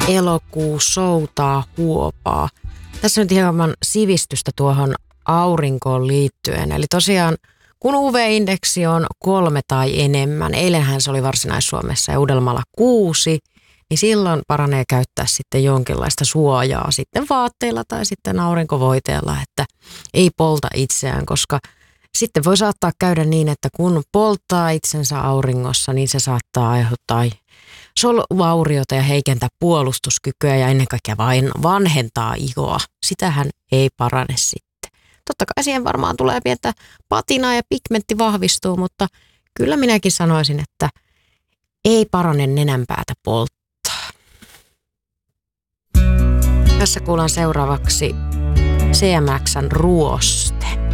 elokuu soutaa huopaa. Tässä nyt hieman sivistystä tuohon aurinkoon liittyen. Eli tosiaan kun UV-indeksi on 3 tai enemmän, eilenhän se oli Varsinais-Suomessa ja Uudellamaalla 6, niin silloin paranee käyttää sitten jonkinlaista suojaa sitten vaatteilla tai sitten aurinkovoiteella, että ei polta itseään, koska sitten voi saattaa käydä niin, että kun polttaa itsensä auringossa, niin se saattaa aiheuttaa soluvauriota ja heikentää puolustuskykyä ja ennen kaikkea vain vanhentaa ihoa. Sitähän ei parane sitten. Totta kai siihen varmaan tulee pientä patinaa ja pigmentti vahvistuu, mutta kyllä minäkin sanoisin, että ei parane nenänpäätä polttaa. Tässä kuullaan seuraavaksi CMX:n Ruoste.